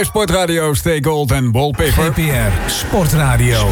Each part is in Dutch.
Sportradio, Stay Gold en Wallpaper. GPR Sportradio.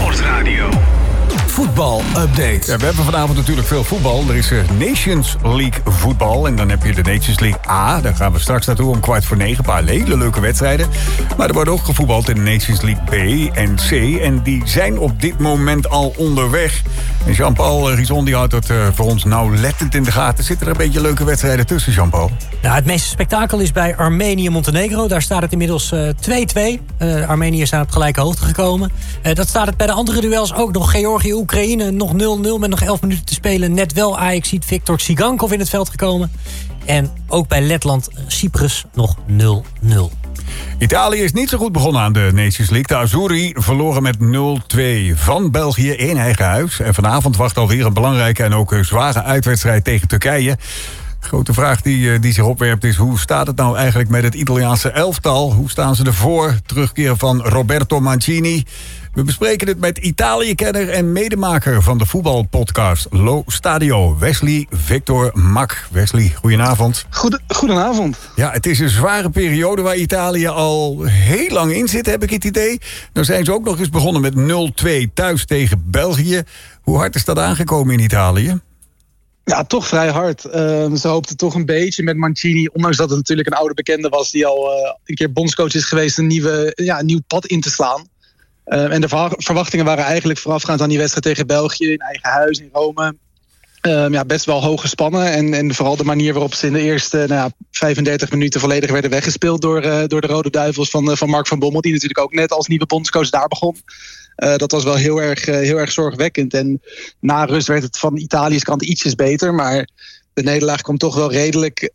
Voetbal update. Ja, we hebben vanavond natuurlijk veel voetbal. Er is Nations League voetbal. En dan heb je de Nations League A. Daar gaan we straks naartoe om 8:45. Een paar hele leuke wedstrijden. Maar er wordt ook gevoetbald in de Nations League B en C. En die zijn op dit moment al onderweg. En Jean-Paul Rison die houdt het voor ons nauwlettend in de gaten. Zitten er een beetje leuke wedstrijden tussen, Jean-Paul? Nou, het meeste spektakel is bij Armenië-Montenegro. Daar staat het inmiddels 2-2. Armenië is aan op gelijke hoogte gekomen. Dat staat het bij de andere duels ook nog. Georgië-Oekraïne nog 0-0 met nog 11 minuten te spelen. Net wel Ajaxiet Viktor Tsigankov in het veld gekomen. En ook bij Letland-Cyprus nog 0-0. Italië is niet zo goed begonnen aan de Nations League. De Azzurri verloren met 0-2 van België in eigen huis. En vanavond wacht alweer een belangrijke en ook zware uitwedstrijd tegen Turkije. Grote vraag die zich opwerpt is: hoe staat het nou eigenlijk met het Italiaanse elftal? Hoe staan ze ervoor? Terugkeer van Roberto Mancini. We bespreken het met Italië-kenner en medemaker van de voetbalpodcast Lo Stadio, Wesley Victor Mak. Wesley, goedenavond. Goedenavond. Ja, het is een zware periode waar Italië al heel lang in zit, heb ik het idee. Dan zijn ze ook nog eens begonnen met 0-2 thuis tegen België. Hoe hard is dat aangekomen in Italië? Ja, toch vrij hard. Ze hoopten toch een beetje met Mancini, ondanks dat het natuurlijk een oude bekende was die al een keer bondscoach is geweest, een nieuw pad in te slaan. En de verwachtingen waren eigenlijk voorafgaand aan die wedstrijd tegen België in eigen huis in Rome. Best wel hoog gespannen. En vooral de manier waarop ze in de eerste 35 minuten volledig werden weggespeeld door de Rode Duivels van Mark van Bommel, die natuurlijk ook net als nieuwe bondscoach daar begon. Dat was wel heel erg zorgwekkend. En na rust werd het van Italië's kant ietsjes beter. Maar de nederlaag kwam toch wel redelijk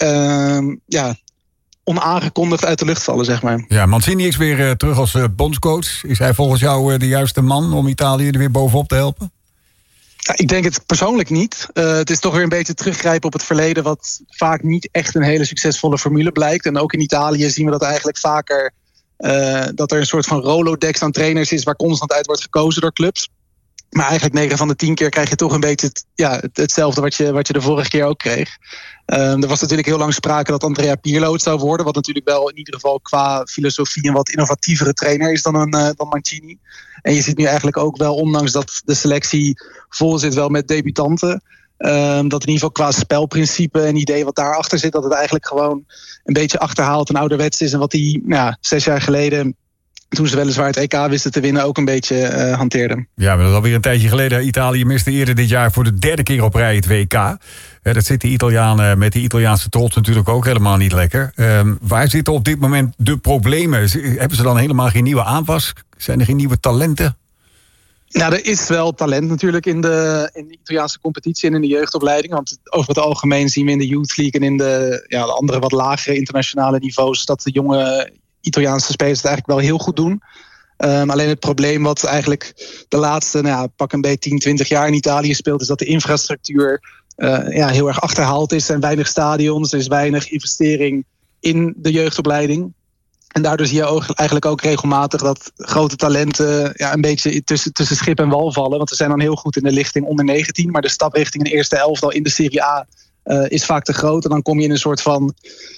onaangekondigd uit de lucht vallen, zeg maar. Ja, Mancini is weer terug als bondscoach. Is hij volgens jou de juiste man om Italië er weer bovenop te helpen? Ja, ik denk het persoonlijk niet. Het is toch weer een beetje teruggrijpen op het verleden, wat vaak niet echt een hele succesvolle formule blijkt. En ook in Italië zien we dat eigenlijk vaker dat er een soort van Rolodex aan trainers is waar constant uit wordt gekozen door clubs. Maar eigenlijk 9 van de 10 keer krijg je toch een beetje hetzelfde wat je de vorige keer ook kreeg. Er was natuurlijk heel lang sprake dat Andrea Pirlo het zou worden, wat natuurlijk wel in ieder geval qua filosofie een wat innovatievere trainer is dan Mancini. En je ziet nu eigenlijk ook wel, ondanks dat de selectie vol zit wel met debutanten, dat in ieder geval qua spelprincipe en idee wat daarachter zit, dat het eigenlijk gewoon een beetje achterhaald en ouderwets is. En wat die 6 jaar geleden, toen ze weliswaar het EK wisten te winnen, ook een beetje hanteerden. Ja, maar dat is alweer een tijdje geleden. Italië miste eerder dit jaar voor de 3e keer op rij het WK. Dat zit de Italianen met de Italiaanse trots natuurlijk ook helemaal niet lekker. Waar zitten op dit moment de problemen? Hebben ze dan helemaal geen nieuwe aanwas? Zijn er geen nieuwe talenten? Nou, er is wel talent natuurlijk in de Italiaanse competitie en in de jeugdopleiding. Want over het algemeen zien we in de Youth League en in de andere wat lagere internationale niveaus dat de jonge Italiaanse spelers het eigenlijk wel heel goed doen. Alleen het probleem wat eigenlijk de laatste pak een beetje 10, 20 jaar in Italië speelt, is dat de infrastructuur heel erg achterhaald is. Er zijn weinig stadions, er is weinig investering in de jeugdopleiding. En daardoor zie je eigenlijk ook regelmatig dat grote talenten een beetje tussen schip en wal vallen. Want ze zijn dan heel goed in de lichting onder 19. Maar de stap richting een eerste elftal in de Serie A is vaak te groot. En dan kom je in een soort van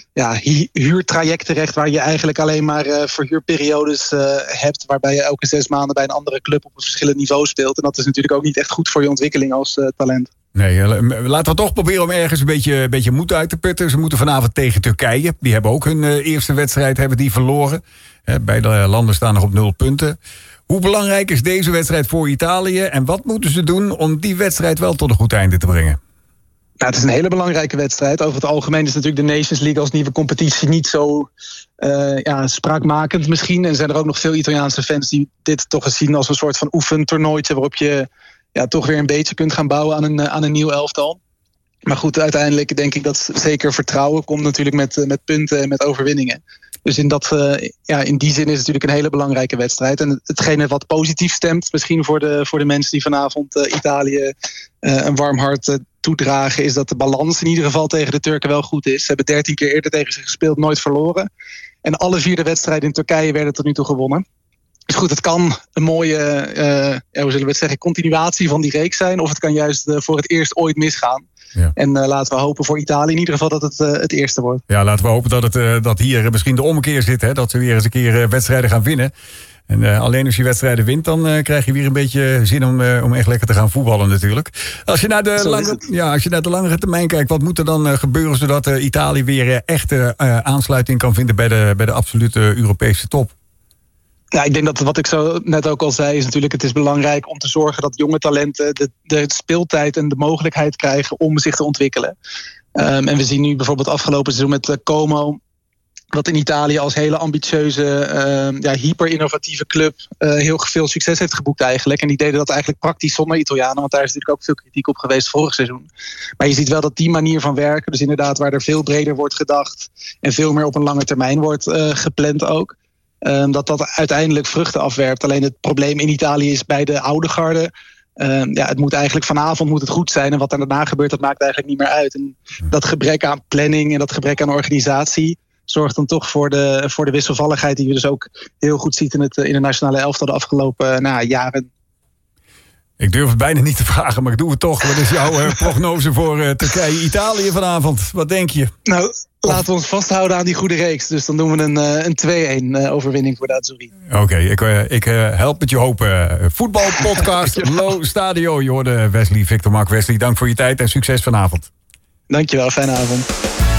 huurtraject terecht, waar je eigenlijk alleen maar verhuurperiodes hebt, waarbij je elke 6 maanden bij een andere club op een verschillend niveau speelt. En dat is natuurlijk ook niet echt goed voor je ontwikkeling als talent. Nee, laten we toch proberen om ergens een beetje moed uit te putten. Ze moeten vanavond tegen Turkije. Die hebben ook hun eerste wedstrijd verloren. Beide landen staan nog op 0 punten. Hoe belangrijk is deze wedstrijd voor Italië? En wat moeten ze doen om die wedstrijd wel tot een goed einde te brengen? Nou, het is een hele belangrijke wedstrijd. Over het algemeen is natuurlijk de Nations League als nieuwe competitie niet zo spraakmakend misschien. En zijn er ook nog veel Italiaanse fans die dit toch eens zien als een soort van oefentoernooitje, waarop je toch weer een beetje kunt gaan bouwen aan een nieuw elftal. Maar goed, uiteindelijk denk ik dat zeker vertrouwen komt natuurlijk met punten en met overwinningen. Dus in die zin is het natuurlijk een hele belangrijke wedstrijd. En hetgene wat positief stemt, misschien voor de mensen die vanavond Italië een warm hart toedragen, is dat de balans in ieder geval tegen de Turken wel goed is. Ze hebben 13 keer eerder tegen ze gespeeld, nooit verloren. En alle 4 wedstrijden in Turkije werden tot nu toe gewonnen. Dus goed, het kan een mooie, hoe zullen we het zeggen, continuatie van die reeks zijn. Of het kan juist voor het eerst ooit misgaan. Ja. En laten we hopen voor Italië in ieder geval dat het eerste wordt. Ja, laten we hopen dat hier misschien de ommekeer zit. Hè? Dat ze weer eens een keer wedstrijden gaan winnen. En alleen als je wedstrijden wint, dan krijg je weer een beetje zin om echt lekker te gaan voetballen natuurlijk. Als je naar de langere termijn kijkt, wat moet er dan gebeuren zodat Italië weer echt aansluiting kan vinden bij de absolute Europese top? Ja, ik denk dat wat ik zo net ook al zei is natuurlijk, het is belangrijk om te zorgen dat jonge talenten de speeltijd en de mogelijkheid krijgen om zich te ontwikkelen. En we zien nu bijvoorbeeld afgelopen seizoen met Como, dat in Italië als hele ambitieuze, hyper-innovatieve club heel veel succes heeft geboekt eigenlijk. En die deden dat eigenlijk praktisch zonder Italianen, want daar is natuurlijk ook veel kritiek op geweest vorig seizoen. Maar je ziet wel dat die manier van werken, dus inderdaad waar er veel breder wordt gedacht en veel meer op een lange termijn wordt gepland ook, dat uiteindelijk vruchten afwerpt. Alleen het probleem in Italië is bij de oude garde. Het moet eigenlijk vanavond moet het goed zijn. En wat er daarna gebeurt, dat maakt eigenlijk niet meer uit. En dat gebrek aan planning en dat gebrek aan organisatie zorgt dan toch voor de wisselvalligheid die je dus ook heel goed ziet in de nationale elftal de afgelopen jaren. Ik durf het bijna niet te vragen, maar ik doe het toch. Wat is jouw prognose voor Turkije-Italië vanavond? Wat denk je? Nou, laten we ons vasthouden aan die goede reeks. Dus dan doen we een 2-1 overwinning voor de Azzurri. Oké, ik help met je hopen. Voetbalpodcast Lo Stadio. Je hoorde Wesley, Victor Mark. Wesley, dank voor je tijd en succes vanavond. Dankjewel, fijne avond.